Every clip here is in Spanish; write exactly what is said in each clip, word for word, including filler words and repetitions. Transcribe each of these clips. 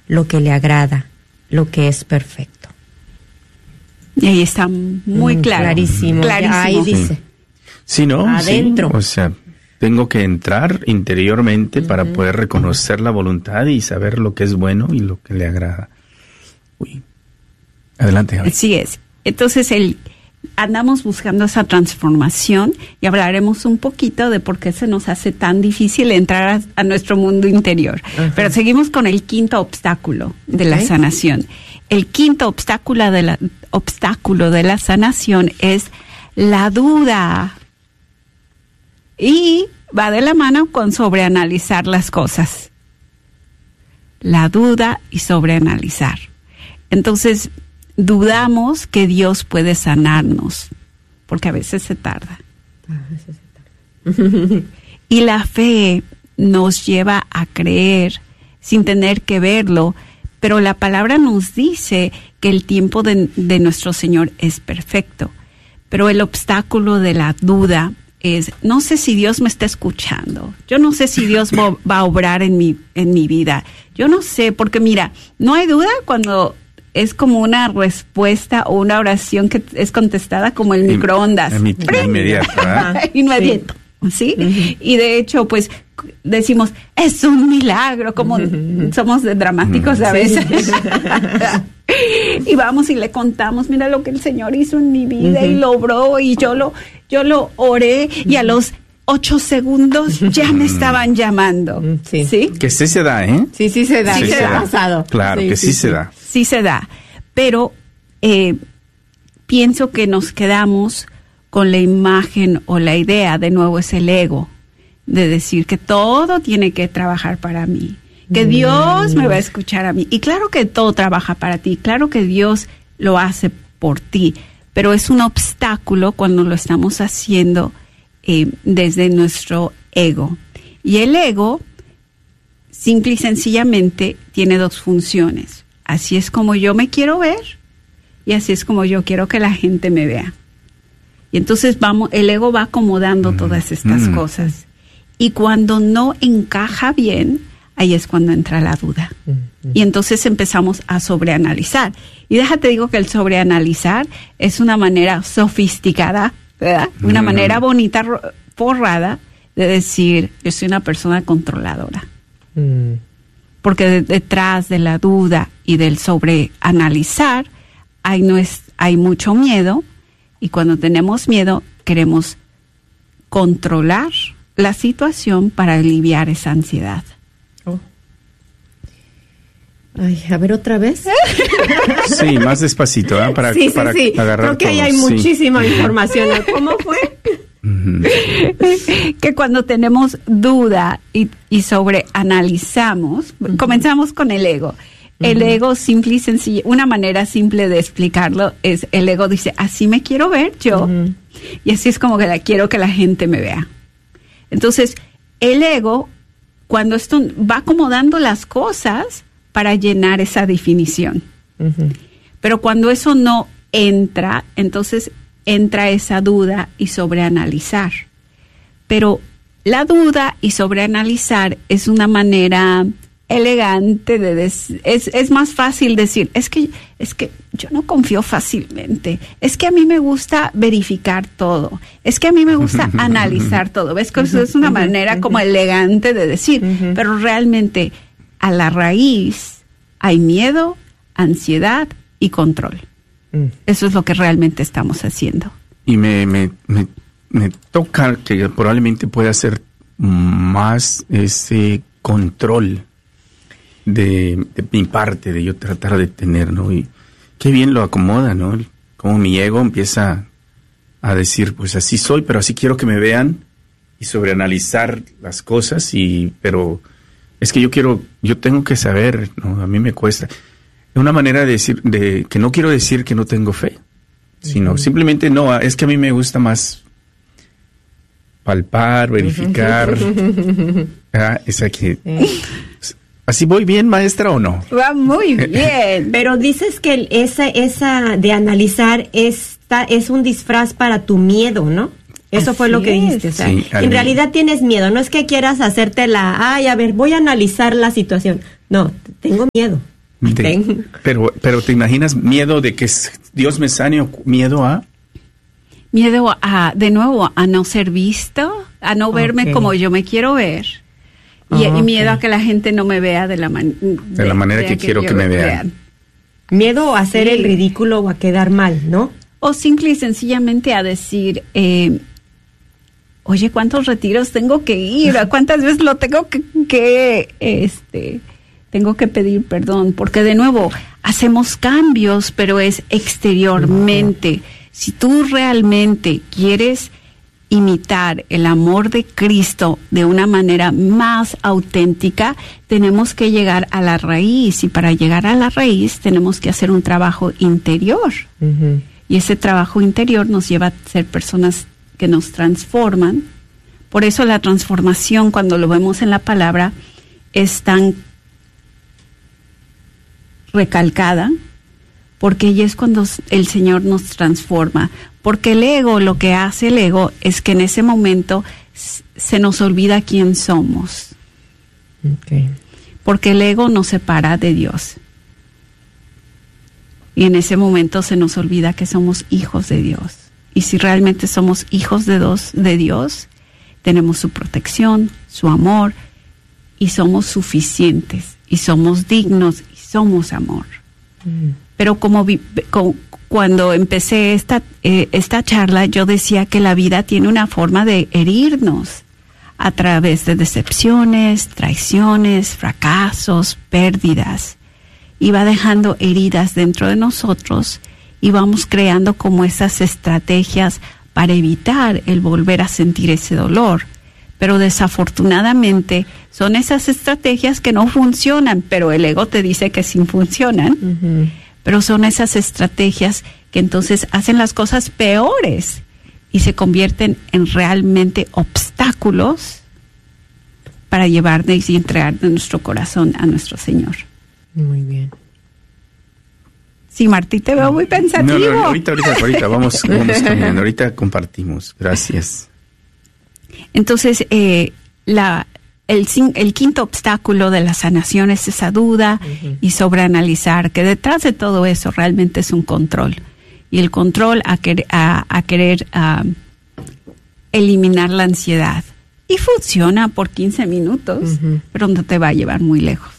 lo que le agrada, lo que es perfecto. Y ahí está muy mm, claro. Clarísimo. Clarísimo. Ahí dice. Sí, ¿no? Adentro. Sí, o sea, tengo que entrar interiormente uh-huh. para poder reconocer la voluntad y saber lo que es bueno y lo que le agrada. Uy. Adelante, Javi. Así es. Entonces, el, andamos buscando esa transformación y hablaremos un poquito de por qué se nos hace tan difícil entrar a, a nuestro mundo interior. Uh-huh. Pero seguimos con el quinto obstáculo de la okay. sanación. El quinto obstáculo de la, obstáculo de la sanación es la duda. Y va de la mano con sobreanalizar las cosas. La duda y sobreanalizar. Entonces, dudamos que Dios puede sanarnos, porque a veces se tarda. A veces se tarda. Y la fe nos lleva a creer sin tener que verlo, pero la palabra nos dice que el tiempo de, de nuestro Señor es perfecto. Pero el obstáculo de la duda es, no sé si Dios me está escuchando. Yo no sé si Dios va, va a obrar en mi, en mi vida. Yo no sé, porque mira, no hay duda cuando es como una respuesta o una oración que es contestada como el microondas. Inmediato, ¿verdad? Inmediato, ¿sí? Uh-huh. Y de hecho, pues, decimos, es un milagro, como uh-huh. somos de dramáticos uh-huh. a veces. Sí. Y vamos y le contamos, mira lo que el Señor hizo en mi vida uh-huh. y lo obró y yo lo, yo lo oré uh-huh. y a los ocho segundos ya me estaban llamando. Sí. ¿Sí? Que sí se da, ¿eh? Sí, sí se da. Sí, sí se se da. Ha pasado. Claro, sí, que sí, sí, sí se da. Sí se da. Pero eh, pienso que nos quedamos con la imagen o la idea, de nuevo es el ego, de decir que todo tiene que trabajar para mí, que mm. Dios me va a escuchar a mí. Y claro que todo trabaja para ti, claro que Dios lo hace por ti, pero es un obstáculo cuando lo estamos haciendo eh, desde nuestro ego. Y el ego, simple y sencillamente, tiene dos funciones. Así es como yo me quiero ver y así es como yo quiero que la gente me vea. Y entonces vamos, el ego va acomodando mm. todas estas mm. cosas. Y cuando no encaja bien, ahí es cuando entra la duda. Mm. Y entonces empezamos a sobreanalizar. Y déjate digo que el sobreanalizar es una manera sofisticada, ¿verdad? Mm. Una manera bonita, forrada, de decir, yo soy una persona controladora. Mm. Porque de, detrás de la duda y del sobreanalizar hay, no es, hay mucho miedo, y cuando tenemos miedo queremos controlar la situación para aliviar esa ansiedad. Oh. Ay, a ver otra vez. Sí, más despacito, ¿eh? Para, sí, sí, para sí. agarrar Creo que todo. ahí hay sí. muchísima información. ¿Cómo fue? Que cuando tenemos duda y, y sobreanalizamos, uh-huh. comenzamos con el ego. Uh-huh. El ego, simple y sencillo, una manera simple de explicarlo es, el ego dice, así me quiero ver yo, uh-huh. y así es como que la quiero que la gente me vea. Entonces, el ego, cuando esto va acomodando las cosas para llenar esa definición. Uh-huh. Pero cuando eso no entra, entonces entra esa duda y sobreanalizar. Pero la duda y sobreanalizar es una manera elegante de decir, es, es más fácil decir, es que, es que yo no confío fácilmente, es que a mí me gusta verificar todo, es que a mí me gusta analizar todo. ¿Ves? Que eso es una manera como elegante de decir, uh-huh. pero realmente a la raíz hay miedo, ansiedad y control. Eso es lo que realmente estamos haciendo. Y me, me, me, me toca que probablemente pueda ser más ese control de, de mi parte, de yo tratar de tener, ¿no? Y qué bien lo acomoda, ¿no? Como mi ego empieza a decir, pues así soy, pero así quiero que me vean, y sobreanalizar las cosas, y pero es que yo quiero, yo tengo que saber, ¿no? A mí me cuesta. Una manera de decir, de que no quiero decir que no tengo fe, sino uh-huh. simplemente no, es que a mí me gusta más palpar, verificar. Uh-huh. Ah, es aquí. Uh-huh. ¿Así voy bien, maestra, o no? Va muy bien. Pero dices que esa, esa de analizar esta, es un disfraz para tu miedo, ¿no? Eso Así fue lo que dijiste. O sea, sí, en mí. realidad tienes miedo. No es que quieras hacerte la, ay, a ver, voy a analizar la situación. No, tengo miedo. De, pero, pero ¿te imaginas miedo de que Dios me sane o miedo a? Miedo a, de nuevo, a no ser visto, a no verme okay. como yo me quiero ver. Y, oh, y miedo okay. a que la gente no me vea de la, man, de, de la manera de que, que quiero que me vean. vean. Miedo a hacer sí. el ridículo o a quedar mal, ¿no? O simple y sencillamente a decir, eh, oye, ¿cuántos retiros tengo que ir? ¿Cuántas veces lo tengo que, que este... tengo que pedir perdón? Porque de nuevo, hacemos cambios, pero es exteriormente. Uh-huh. Si tú realmente quieres imitar el amor de Cristo de una manera más auténtica, tenemos que llegar a la raíz. Y para llegar a la raíz tenemos que hacer un trabajo interior. Uh-huh. Y ese trabajo interior nos lleva a ser personas que nos transforman. Por eso la transformación, cuando lo vemos en la palabra, es tan recalcada, porque ella es cuando el Señor nos transforma. Porque el ego, lo que hace el ego es que en ese momento se nos olvida quién somos. Okay. Porque el ego nos separa de Dios. Y en ese momento se nos olvida que somos hijos de Dios. Y si realmente somos hijos de Dios, de Dios, tenemos su protección, su amor, y somos suficientes, y somos dignos, somos amor. Mm. Pero como, vi, como cuando empecé esta, eh, esta charla, yo decía que la vida tiene una forma de herirnos a través de decepciones, traiciones, fracasos, pérdidas. Y va dejando heridas dentro de nosotros y vamos creando como esas estrategias para evitar el volver a sentir ese dolor. Pero desafortunadamente son esas estrategias que no funcionan, pero el ego te dice que sí funcionan. Uh-huh. Pero son esas estrategias que entonces hacen las cosas peores y se convierten en realmente obstáculos para llevarnos y entregar de nuestro corazón a nuestro Señor. Muy bien. Sí, Martí, te veo muy pensativo. No, no, ahorita, ahorita, ahorita, vamos, vamos caminando, ahorita compartimos. Gracias. Entonces, eh, la, el, el quinto obstáculo de la sanación es esa duda uh-huh. y sobreanalizar, que detrás de todo eso realmente es un control. Y el control a, quer, a, a querer a eliminar la ansiedad. Y funciona por quince minutos, uh-huh. pero no te va a llevar muy lejos.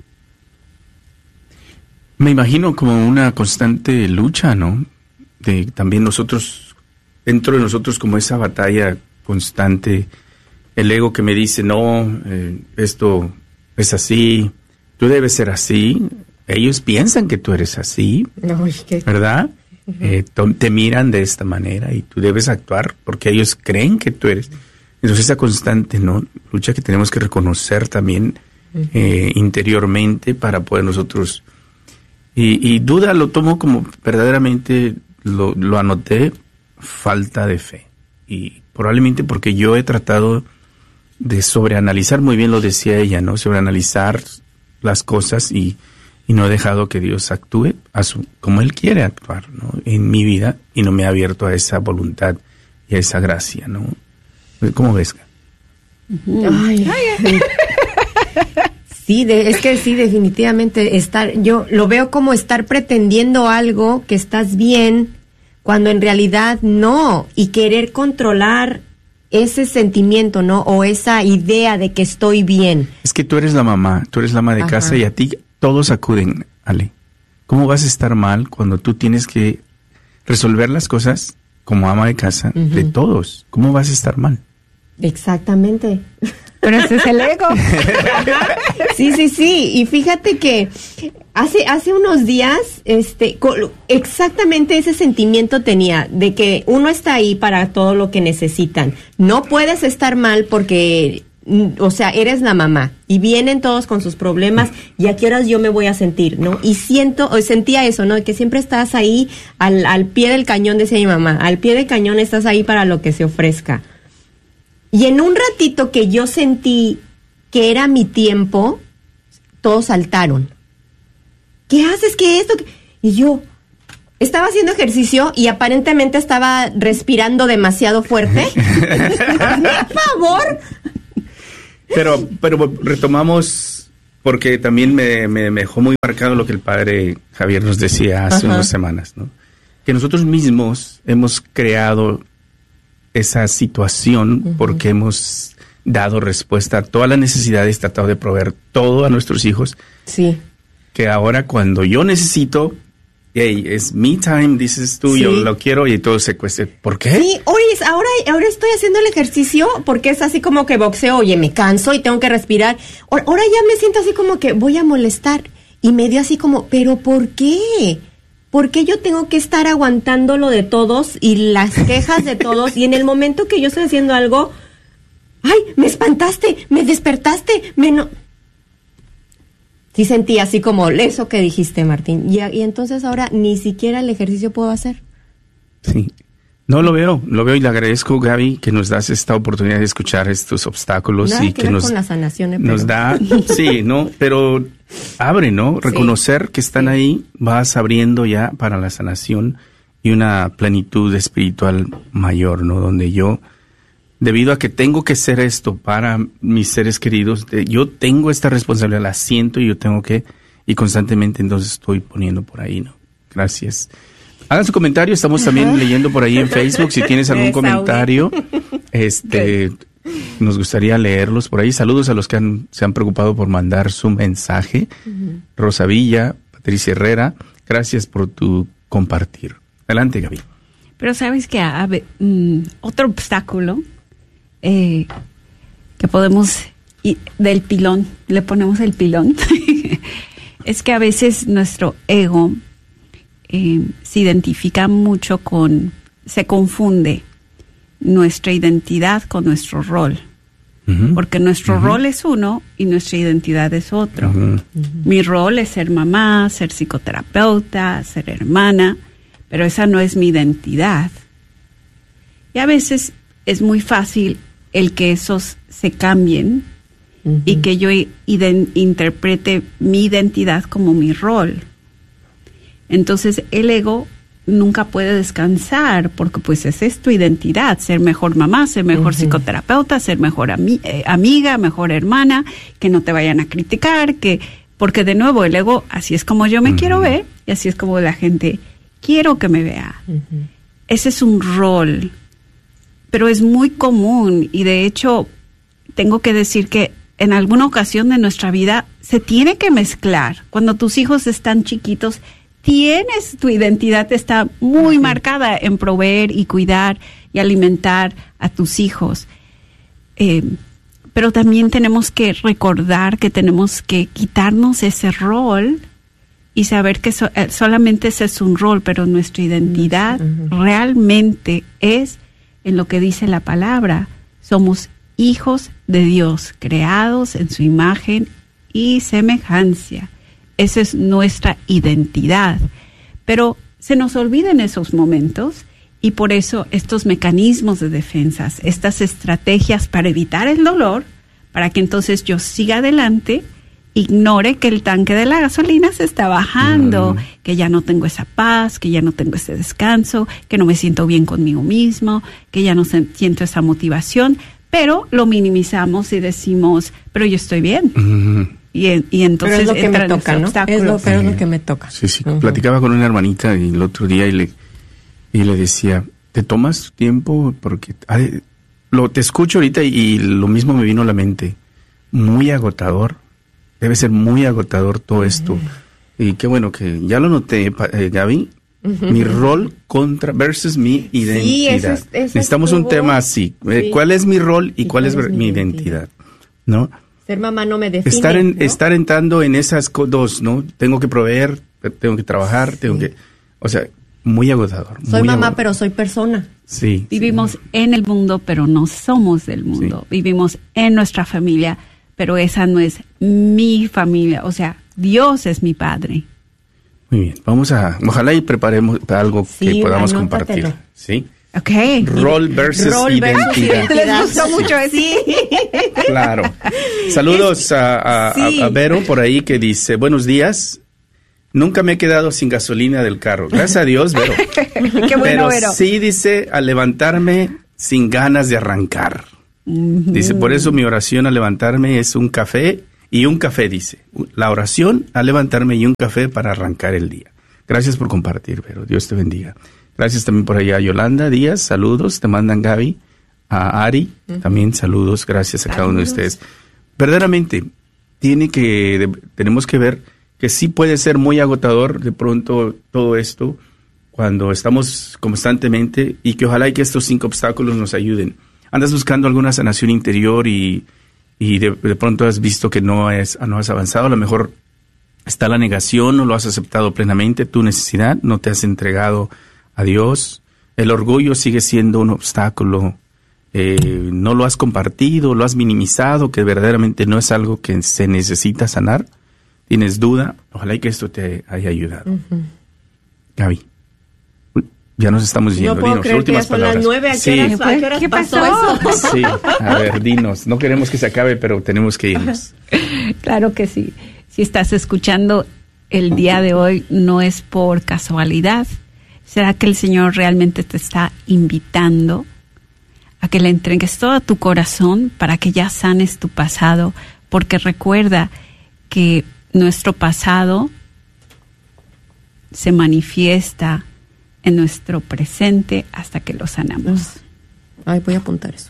Me imagino como una constante lucha, ¿no? De también nosotros, dentro de nosotros como esa batalla constante, el ego que me dice, no, eh, esto es así, tú debes ser así, ellos piensan que tú eres así, Uy, qué... ¿verdad? Uh-huh. Eh, te miran de esta manera y tú debes actuar porque ellos creen que tú eres. Entonces esa constante, ¿no? Lucha que tenemos que reconocer también uh-huh. eh, interiormente para poder nosotros... Y, y duda lo tomo como verdaderamente, lo, lo anoté, falta de fe. Y probablemente porque yo he tratado de sobreanalizar, muy bien lo decía ella, ¿no? Sobreanalizar las cosas y, y no he dejado que Dios actúe a su, como Él quiere actuar, ¿no? En mi vida, y no me ha abierto a esa voluntad y a esa gracia, ¿no? ¿Cómo ves? Uh-huh. Ay, ay. Sí, de, es que sí, definitivamente estar, yo lo veo como estar pretendiendo algo, que estás bien, cuando en realidad no, y querer controlar ese sentimiento, ¿no? O esa idea de que estoy bien. Es que tú eres la mamá, tú eres la ama de Ajá. casa y a ti todos acuden, Ale. ¿Cómo vas a estar mal cuando tú tienes que resolver las cosas como ama de casa uh-huh. de todos? ¿Cómo vas a estar mal? Exactamente. Pero ese es el ego. Sí, sí, sí. Y fíjate que hace hace unos días, este, exactamente ese sentimiento tenía de que uno está ahí para todo lo que necesitan. No puedes estar mal porque, o sea, eres la mamá y vienen todos con sus problemas y a qué horas yo me voy a sentir, ¿no? Y siento, o sentía eso, ¿no? Que siempre estás ahí al, al pie del cañón, decía mi mamá, al pie del cañón estás ahí para lo que se ofrezca. Y en un ratito que yo sentí que era mi tiempo, todos saltaron. ¿Qué haces? ¿Qué esto? Y yo estaba haciendo ejercicio y aparentemente estaba respirando demasiado fuerte. Por favor. Pero, pero retomamos porque también me, me, me dejó muy marcado lo que el padre Javier nos decía hace Ajá. unas semanas, ¿no? Que nosotros mismos hemos creado esa situación uh-huh. porque hemos dado respuesta a todas las necesidades, tratado de proveer todo a nuestros hijos. Sí. Que ahora cuando yo necesito, hey, es me time, dices tú, sí. yo lo quiero y todo se cueste. ¿Por qué? Sí, oye, ahora, ahora estoy haciendo el ejercicio porque es así como que boxeo, oye, me canso y tengo que respirar. Ahora ya me siento así como que voy a molestar y me dio así como, ¿pero por qué? ¿Por qué yo tengo que estar aguantando lo de todos y las quejas de todos? Y en el momento que yo estoy haciendo algo, ¡ay, me espantaste, me despertaste, me no... Sí sentí así como eso que dijiste, Martín. Y, y entonces ahora ni siquiera el ejercicio puedo hacer. Sí. No, lo veo, lo veo y le agradezco, Gaby, que nos das esta oportunidad de escuchar estos obstáculos. Nada y que, que ver nos, con la sanación, ¿eh? nos da, sí, ¿no? Pero abre, ¿no? Reconocer sí. que están sí. ahí, vas abriendo ya para la sanación y una plenitud espiritual mayor, ¿no? Donde yo, debido a que tengo que hacer esto para mis seres queridos, de, yo tengo esta responsabilidad, la siento y yo tengo que, y constantemente entonces estoy poniendo por ahí, ¿no? Gracias. Hagan su comentario, estamos también uh-huh. leyendo por ahí en Facebook, si tienes algún comentario, este, nos gustaría leerlos por ahí. Saludos a los que han, se han preocupado por mandar su mensaje. Uh-huh. Rosa Villa, Patricia Herrera, gracias por tu compartir. Adelante, Gaby. Pero sabes que a, a, um, otro obstáculo eh, que podemos, y, del pilón, le ponemos el pilón, es que a veces nuestro ego Eh, se identifica mucho con, se confunde nuestra identidad con nuestro rol, uh-huh. porque nuestro uh-huh. rol es uno y nuestra identidad es otro. Uh-huh. Uh-huh. Mi rol es ser mamá, ser psicoterapeuta, ser hermana, pero esa no es mi identidad. Y a veces es muy fácil el que esos se cambien uh-huh. y que yo iden- interprete mi identidad como mi rol. Entonces el ego nunca puede descansar porque pues esa es tu identidad, ser mejor mamá, ser mejor uh-huh. psicoterapeuta, ser mejor ami- eh, amiga, mejor hermana, que no te vayan a criticar, que porque de nuevo el ego, así es como yo me uh-huh. quiero ver y así es como la gente quiero que me vea. Uh-huh. Ese es un rol, pero es muy común y de hecho tengo que decir que en alguna ocasión de nuestra vida se tiene que mezclar. Cuando tus hijos están chiquitos, tienes, tu identidad está muy uh-huh. marcada en proveer y cuidar y alimentar a tus hijos. Eh, pero también tenemos que recordar que tenemos que quitarnos ese rol y saber que so, eh, solamente ese es un rol, pero nuestra identidad uh-huh. realmente es en lo que dice la palabra. Somos hijos de Dios, creados en su imagen y semejanza. Esa es nuestra identidad, pero se nos olvida en esos momentos y por eso estos mecanismos de defensas, estas estrategias para evitar el dolor, para que entonces yo siga adelante, ignore que el tanque de la gasolina se está bajando, mm. que ya no tengo esa paz, que ya no tengo ese descanso, que no me siento bien conmigo mismo, que ya no se, siento esa motivación, pero lo minimizamos y decimos, pero yo estoy bien. Mm. Y, y entonces pero es lo que me toca, ¿no? Es lo, pero es lo que me toca. Sí, sí. Uh-huh. Platicaba con una hermanita el otro día y le y le decía, ¿te tomas tiempo? Porque ay, lo te escucho ahorita y, y lo mismo me vino a la mente. Muy agotador. Debe ser muy agotador todo esto. Uh-huh. Y qué bueno que ya lo noté, eh, Gaby. Uh-huh. Mi rol contra versus mi identidad. Sí, eso es, eso necesitamos un tema así. Sí. ¿Cuál es mi rol y, ¿Y cuál, cuál es, es mi identidad? identidad? ¿No? Ser mamá no me define, Estar, en, ¿no? estar entrando en esas dos, ¿no? Tengo que proveer, tengo que trabajar, sí. tengo que... O sea, muy agotador. Soy muy mamá, agotador. pero soy persona. Sí. Vivimos sí. en el mundo, pero no somos del mundo. Sí. Vivimos en nuestra familia, pero esa no es mi familia. O sea, Dios es mi padre. Muy bien. Vamos a... Ojalá y preparemos algo sí, que podamos compartir. ¿Sí? Okay. Rol versus Rol identidad. Versus identidad. Les gustó mucho eso. Sí. Claro. Saludos a, a, sí. a Vero por ahí que dice, buenos días. Nunca me he quedado sin gasolina del carro. Gracias a Dios, Vero. Qué bueno, Pero Vero. Sí, dice, al levantarme sin ganas de arrancar. Uh-huh. Dice, por eso mi oración al levantarme es un café y un café, dice. La oración al levantarme y un café para arrancar el día. Gracias por compartir, Vero. Dios te bendiga. Gracias también por allá a Yolanda Díaz. Saludos. Te mandan Gaby. A Ari, uh-huh. también saludos. Gracias a saludos. Cada uno de ustedes. Verdaderamente, tiene que, de, tenemos que ver que sí puede ser muy agotador de pronto todo esto cuando estamos constantemente, y que ojalá y que estos cinco obstáculos nos ayuden. Andas buscando alguna sanación interior y, y de, de pronto has visto que no, es, no has avanzado. A lo mejor está la negación, no lo has aceptado plenamente, tu necesidad, no te has entregado a Dios. El orgullo sigue siendo un obstáculo. Eh, no lo has compartido, lo has minimizado, que verdaderamente no es algo que se necesita sanar. Tienes duda, ojalá y que esto te haya ayudado. Uh-huh. Gaby, ya nos estamos yendo. No puedo dinos, creer últimas que ya son palabras. las nueve, ¿a qué Sí. horas, ¿a qué horas ¿Qué pasó, pasó? eso? Sí, a ver, dinos, no queremos que se acabe, pero tenemos que irnos. Claro que sí. Si estás escuchando el día de hoy, no es por casualidad. ¿Será que el Señor realmente te está invitando a que le entregues todo tu corazón para que ya sanes tu pasado? Porque recuerda que nuestro pasado se manifiesta en nuestro presente hasta que lo sanamos. Ay, voy a apuntar eso.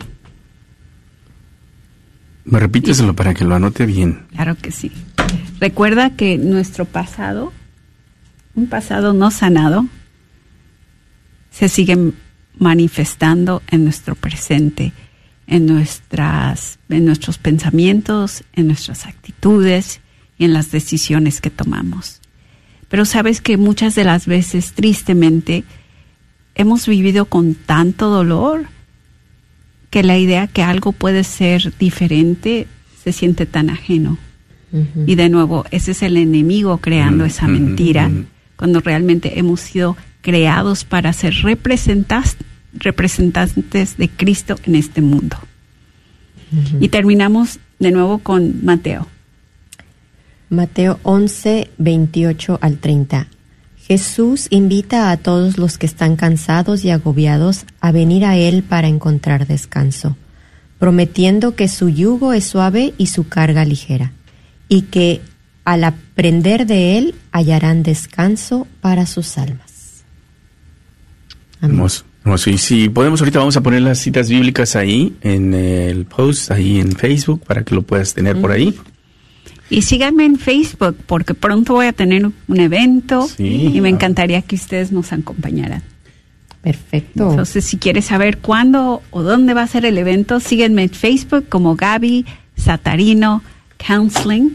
Me repíteselo para que lo anote bien. Claro que sí. Recuerda que nuestro pasado, un pasado no sanado, se sigue manifestando en nuestro presente, en nuestras, en nuestros pensamientos, en nuestras actitudes y en las decisiones que tomamos. Pero sabes que muchas de las veces, tristemente, hemos vivido con tanto dolor que la idea que algo puede ser diferente se siente tan ajeno. Uh-huh. Y de nuevo, ese es el enemigo creando uh-huh. esa mentira, uh-huh. cuando realmente hemos sido creados para ser representas, representantes de Cristo en este mundo. Uh-huh. Y terminamos de nuevo con Mateo. Mateo once, veintiocho al treinta. Jesús invita a todos los que están cansados y agobiados a venir a Él para encontrar descanso, prometiendo que su yugo es suave y su carga ligera, y que al aprender de Él hallarán descanso para sus almas. Amén. Hermoso, hermoso. Y si podemos, ahorita vamos a poner las citas bíblicas ahí en el post, ahí en Facebook, para que lo puedas tener mm. por ahí. Y síganme en Facebook, porque pronto voy a tener un evento sí, y me encantaría que ustedes nos acompañaran. Perfecto. Entonces, si quieres saber cuándo o dónde va a ser el evento, síguenme en Facebook como Gaby Satarino Counseling.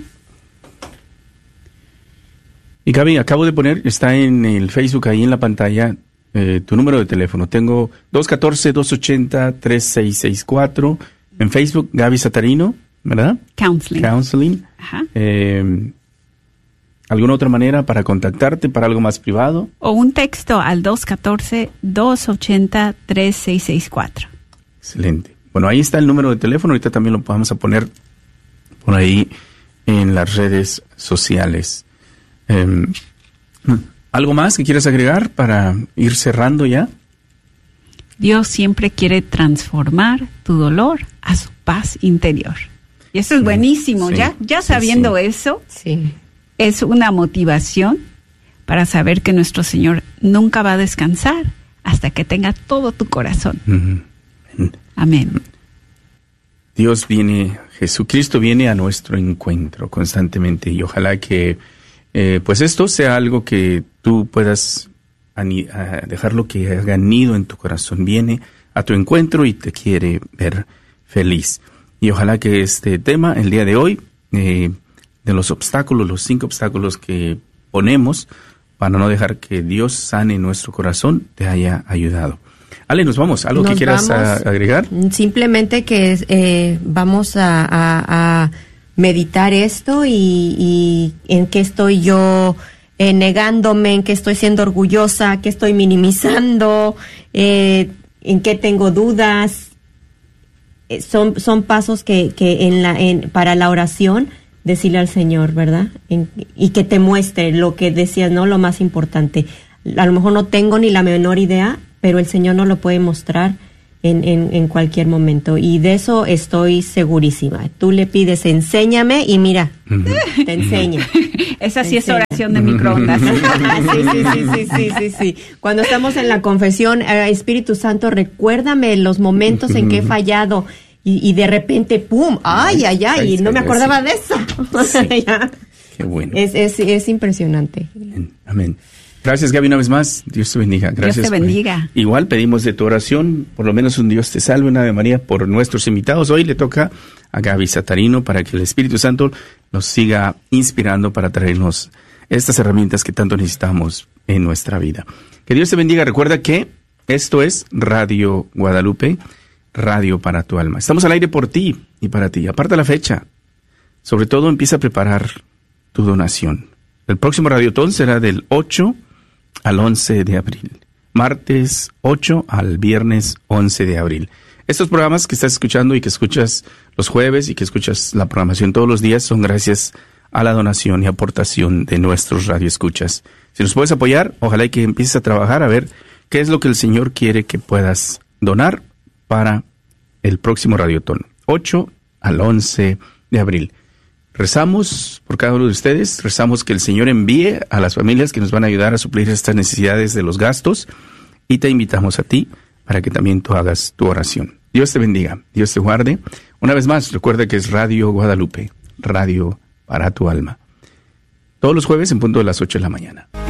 Y Gaby, acabo de poner, está en el Facebook ahí en la pantalla, eh, tu número de teléfono. Tengo dos uno cuatro, dos ocho cero, tres seis seis cuatro. En Facebook, Gaby Satarino, ¿verdad? Counseling. Counseling. Ajá. Eh, ¿Alguna otra manera para contactarte, para algo más privado? O un texto al dos uno cuatro, dos ocho cero, tres seis seis cuatro. Excelente. Bueno, ahí está el número de teléfono. Ahorita también lo vamos a poner por ahí en las redes sociales. Eh, ¿Algo más que quieras agregar para ir cerrando ya? Dios siempre quiere transformar tu dolor a su paz interior. Y eso es buenísimo. Sí, ya, ya sabiendo sí, sí. eso, sí. es una motivación para saber que nuestro Señor nunca va a descansar hasta que tenga todo tu corazón. Uh-huh. Amén. Dios viene, Jesucristo viene a nuestro encuentro constantemente y ojalá que eh, pues esto sea algo que tú puedas ani- a dejarlo que haga nido en tu corazón. Viene a tu encuentro y te quiere ver feliz. Y ojalá que este tema, el día de hoy, eh, de los obstáculos, los cinco obstáculos que ponemos para no dejar que Dios sane nuestro corazón, te haya ayudado. Ale, nos vamos. ¿Algo nos que quieras a, agregar? Simplemente que eh, vamos a, a, a meditar esto y, y en qué estoy yo eh, negándome, en qué estoy siendo orgullosa, qué estoy minimizando, eh, en qué tengo dudas. Son, son pasos que, que en la, en, para la oración, decirle al Señor, ¿verdad? En, y que te muestre lo que decías, ¿no? Lo más importante. A lo mejor no tengo ni la menor idea, pero el Señor nos lo puede mostrar en, en, en cualquier momento. Y de eso estoy segurísima. Tú le pides, enséñame, y mira, uh-huh. te enseña. Esa sí es oración de microondas. sí, sí, sí, sí, sí, sí, sí. Cuando estamos en la confesión, eh, Espíritu Santo, recuérdame los momentos en que he fallado. Y, y de repente, ¡pum! ¡Ay, ay, ay! ay y no me acordaba de eso. Sí. Qué bueno. Es, es, es impresionante. Amén. Amén. Gracias, Gaby, una vez más. Dios te bendiga. Gracias. Dios te bendiga. Por... Igual pedimos de tu oración, por lo menos un Dios te salve, una Ave María, por nuestros invitados. Hoy le toca a Gaby Satarino para que el Espíritu Santo nos siga inspirando para traernos estas herramientas que tanto necesitamos en nuestra vida. Que Dios te bendiga. Recuerda que esto es Radio Guadalupe, Radio para tu alma. Estamos al aire por ti y para ti. Aparta la fecha. Sobre todo, empieza a preparar tu donación. El próximo Radiotón será del ocho al once de abril. Martes ocho al viernes once de abril. Estos programas que estás escuchando y que escuchas los jueves y que escuchas la programación todos los días son gracias a la donación y aportación de nuestros radioescuchas. Si nos puedes apoyar, ojalá y que empieces a trabajar a ver qué es lo que el Señor quiere que puedas donar para el próximo Radiotón, ocho al once de abril. Rezamos por cada uno de ustedes, rezamos que el Señor envíe a las familias que nos van a ayudar a suplir estas necesidades de los gastos, y te invitamos a ti para que también tú hagas tu oración. Dios te bendiga, Dios te guarde. Una vez más, recuerda que es Radio Guadalupe, Radio para tu alma. Todos los jueves en punto de las ocho de la mañana.